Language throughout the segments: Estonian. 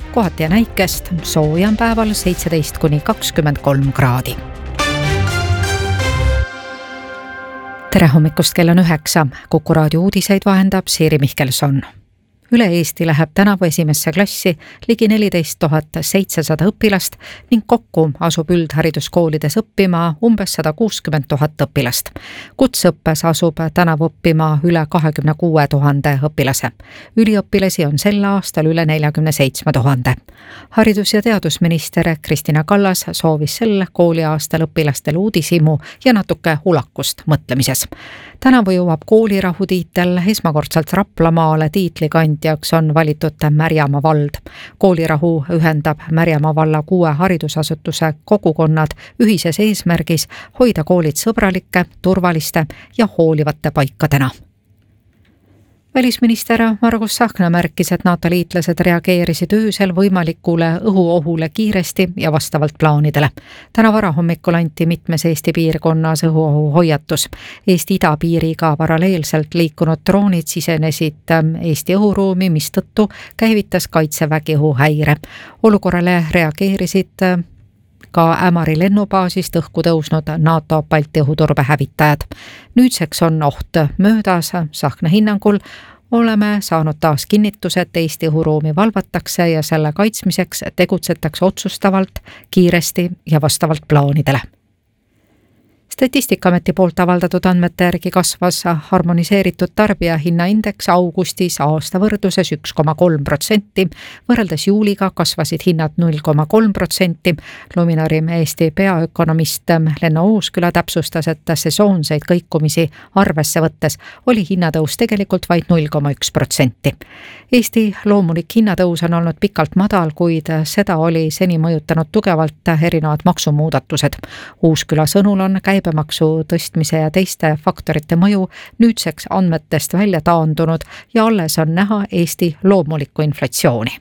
kohati on äikest, sooja on päeval 17–23 kraadi. Tere hommikust, kell on 9. Kuku raadio uudiseid vahendab Siiri Mihkelson. Üle Eesti läheb tänavu esimesse klassi ligi 14 700 õpilast ning kokku asub üldhariduskoolides õppima umbes 160 000 õpilast. Kutseõppes asub tänavu õppima üle 26 000 õpilase. Üliõpilasi on sel aastal üle 47 000. Haridus- ja teadusminister Kristina Kallas soovis sel kooliaastal õpilastele uudishimu ja natuke ulakust mõtlemises. Tänavu jõuab koolirahu tiitel esmakordselt Raplamaale tiitlikandjaks on valitud Märjamaa vald. Koolirahu ühendab Märjamaa valla 6 haridusasutuse kogukonnad ühises eesmärgis hoida koolid sõbralike, turvaliste ja hoolivate paikadena. Välisminister Margus Tsahkna märkis, et NATO liitlased reageerisid öösel võimalikule õhuohule kiiresti ja vastavalt plaanidele. Täna varahommikul anti mitmes Eesti piirkonnas õhuohu hoiatus. Eesti idapiiriga paralleelselt liikunud droonid sisenesid Eesti õhuruumi, mistõttu käivitas Kaitsevägi õhuhäire. Olukorrale reageerisid ka Ämari lennubaasist õhku tõusnud NATO Balti õhuturbe hävitajad. Nüüdseks on oht möödas, Tsahkna hinnangul oleme saanud taas kinnituse, et Eesti õhuruumi valvatakse ja selle kaitsmiseks tegutsetakse otsustavalt, kiiresti ja vastavalt plaanidele. Statistikaameti poolt avaldatud andmete järgi kasvas harmoniseeritud tarbijahinnaindeks augustis aasta võrdluses 1,3%, võrreldes juuliga kasvasid hinnad 0,3%. Luminarim Eesti peaökonomist Lenno Uusküla täpsustas, et sesoonseid kõikumisi arvesse võttes oli hinnatõus tegelikult vaid 0,1%. Eesti loomulik hinnatõus on olnud pikalt madal, kuid seda oli seni mõjutanud tugevalt erinevad maksumuudatused. Uusküla sõnul on käibemaksu tõstmise ja teiste faktorite mõju nüüdseks andmetest välja taandunud ja alles on näha Eesti loomulikku inflatsiooni.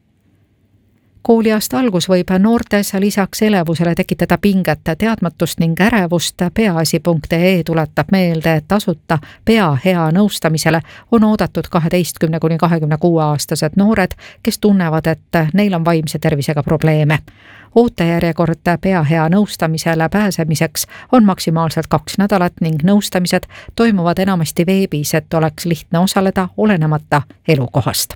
Kooliaasta algus võib noortes lisaks elevusele tekitada pinget, teadmatust ning ärevust. Peaasi.ee tuletab meelde, et tasuta pea hea nõustamisele on oodatud 12–26-aastased noored, kes tunnevad, et neil on vaimse tervisega probleeme. Ootejärjekord pea hea nõustamisele pääsemiseks on maksimaalselt 2 nädalat ning nõustamised toimuvad enamasti veebis, et oleks lihtne osaleda olenemata elukohast.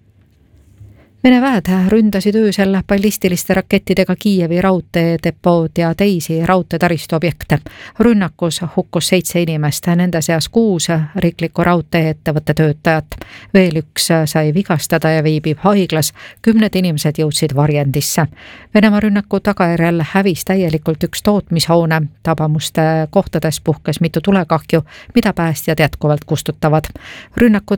Vene väed ründasid öösel ballistiliste rakettidega Kiievi raudteedepood ja teisi raudteetaristuobjekte. Rünnakus hukkus 7 inimest, nende seas 6 riikliku raudteeettevõtte töötajat. Veel 1 sai vigastada ja viibib haiglas, 10 inimesed jõudsid varjendisse. Venemaa rünnaku tagajärjel hävis täielikult 1 tootmishoone. Tabamuste kohtades puhkes mitu tulekahju, mida päästjad jätkuvalt kustutavad. Rünnaku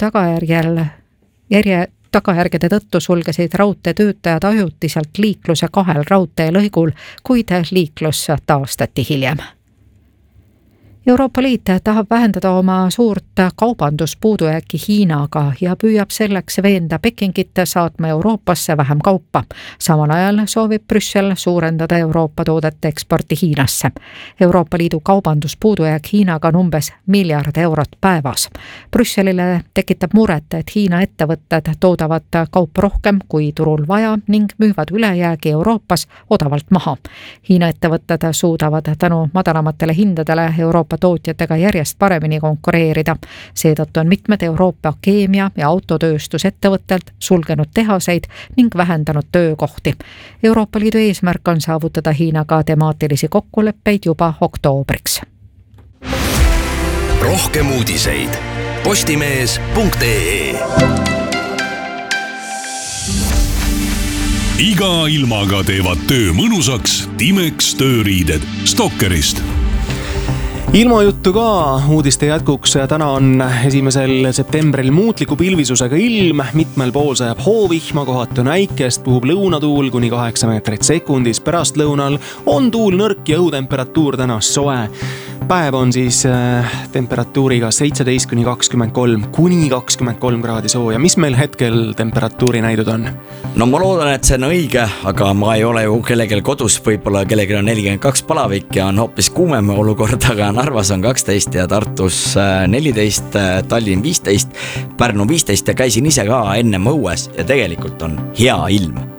tagajärgede tõttu sulgesid raudteetöötajad ajutiselt liikluse 2 raudteelõigul, kuid liiklus taastati hiljem. Euroopa Liit tahab vähendada oma suurt kaubanduspuudujääki Hiinaga ja püüab selleks veenda Pekingit saatma Euroopasse vähem kaupa. Samal ajal soovib Brüssel suurendada Euroopa toodete eksporti Hiinasse. Euroopa Liidu kaubanduspuudujääk Hiinaga on umbes €1 miljard päevas. Brüsselile tekitab muret, et Hiina ettevõtted toodavad kaupa rohkem kui turul vaja ning müüvad ülejäägi Euroopas odavalt maha. Hiina ettevõtted suudavad tänu madalamatele hindadele Euroopa tootjatega järjest paremini konkureerida. Seetõttu on mitmed Euroopa keemia- ja autotööstusettevõttelt sulgenud tehaseid ning vähendanud töökohti. Euroopa Liidu eesmärk on saavutada Hiinaga temaatilisi kokkuleppeid juba oktoobriks. Rohkem uudiseid postimees.ee. Iga ilmaga teevad töö mõnusaks Timex tööriided Stokkerist. Ilmajuttu ka uudiste jätkuks. Täna on 1. septembril muutliku pilvisusega ilm, mitmel pool sajab hoovihma, kohati on äikest, puhub lõunatuul kuni 8 meetrit sekundis. Pärastlõunal on tuul nõrk ja õhutemperatuur täna soe. Päev on siis temperatuuriga 17–23 kuni 23 kraadi sooja. Mis meil hetkel temperatuuri näidud on? No ma loodan, et see on õige, aga ma ei ole ju kellegel kodus, võib-olla kellegel on 42 palavik ja on hoopis kuumem olukord, aga Narvas on 12 ja Tartus 14, Tallinn 15, Pärnu 15 ja käisin ise ka ennem õues ja tegelikult on hea ilm.